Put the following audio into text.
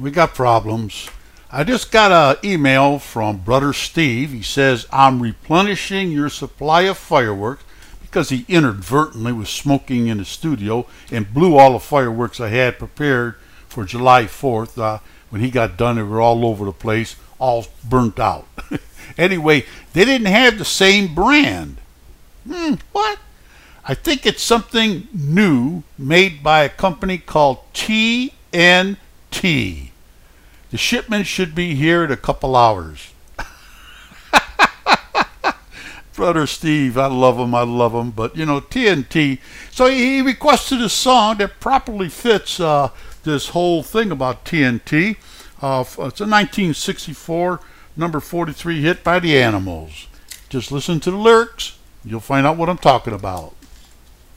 we got problems. I just got an email from Brother Steve. He says, I'm replenishing your supply of fireworks because he inadvertently was smoking in the studio and blew all the fireworks I had prepared for July 4th. When he got done, they were all over the place, all burnt out. Anyway, they didn't have the same brand. What? I think it's something new made by a company called TNT. The shipment should be here in a couple hours. Brother Steve, I love him, but TNT. So he requested a song that properly fits this whole thing about TNT. It's a 1964 number 43 hit by the Animals. Just listen to the lyrics, you'll find out what I'm talking about.